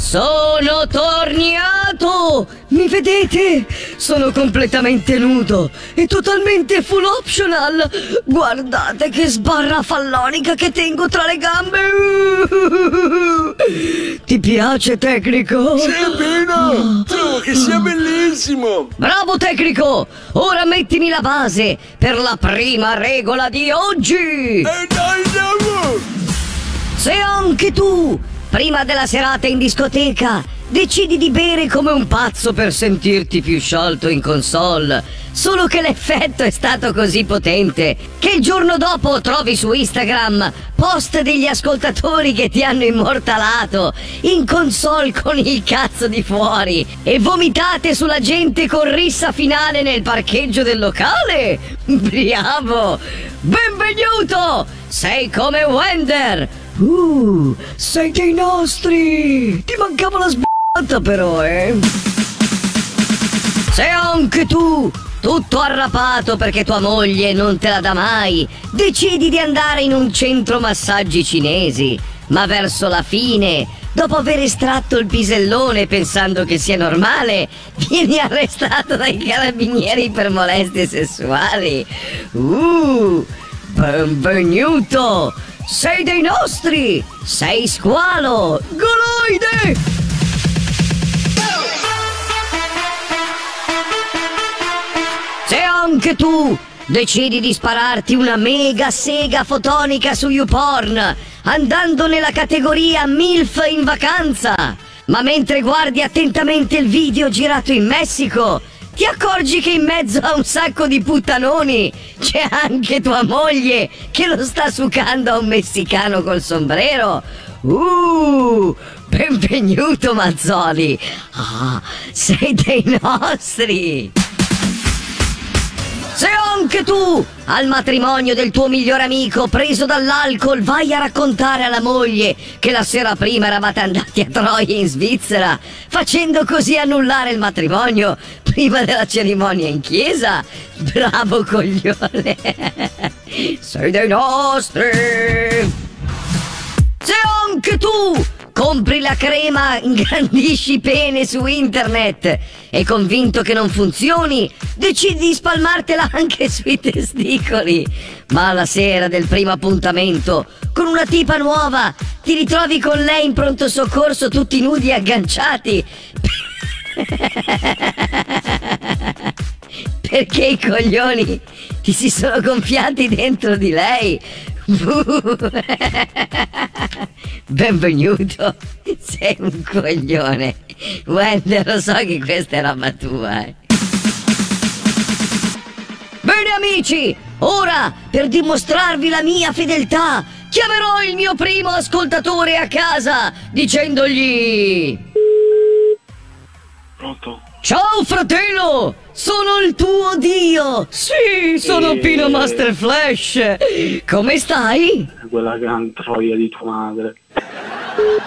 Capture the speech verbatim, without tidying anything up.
Sono tornato! Mi vedete? Sono completamente nudo e totalmente full optional. Guardate che sbarra fallonica che tengo tra le gambe. Ti piace, tecnico? Sì, Pino! Trovo che sia bellissimo! Bravo, tecnico! Ora mettimi la base per la prima regola di oggi! E dai, andiamo! Se anche tu, prima della serata in discoteca, decidi di bere come un pazzo per sentirti più sciolto in console, solo che l'effetto è stato così potente che il giorno dopo trovi su Instagram post degli ascoltatori che ti hanno immortalato in console con il cazzo di fuori e vomitate sulla gente con rissa finale nel parcheggio del locale? Bravo! Benvenuto! Sei come Wender! Uh, sei dei nostri! Ti mancava la sbatta però, eh! Se anche tu, tutto arrapato perché tua moglie non te la dà mai, decidi di andare in un centro massaggi cinesi, ma verso la fine, dopo aver estratto il pisellone pensando che sia normale, vieni arrestato dai carabinieri per molestie sessuali. Uh, benvenuto! Sei dei nostri! Sei squalo! Goloide! Se anche tu decidi di spararti una mega sega fotonica su YouPorn, andando nella categoria MILF in vacanza, ma mentre guardi attentamente il video girato in Messico, ti accorgi che in mezzo a un sacco di puttanoni c'è anche tua moglie che lo sta succando a un messicano col sombrero? Uh, benvenuto Mazzoli! Ah, sei dei nostri! Se anche tu, al matrimonio del tuo miglior amico preso dall'alcol, vai a raccontare alla moglie che la sera prima eravate andati a Troia in Svizzera, facendo così annullare il matrimonio prima della cerimonia in chiesa, bravo coglione! Sei dei nostri! Se anche tu compri la crema ingrandisci pene su internet e convinto che non funzioni, decidi di spalmartela anche sui testicoli, ma alla sera del primo appuntamento con una tipa nuova ti ritrovi con lei in pronto soccorso tutti nudi e agganciati perché i coglioni ti si sono gonfiati dentro di lei. Benvenuto, sei un coglione. Wender, lo so che questa è roba tua, eh. Bene amici, ora per dimostrarvi la mia fedeltà chiamerò il mio primo ascoltatore a casa dicendogli: Pronto? ciao fratello, sono il tuo dio. Sì, sono E... Pino Master Flash. Come stai? Quella gran troia di tua madre.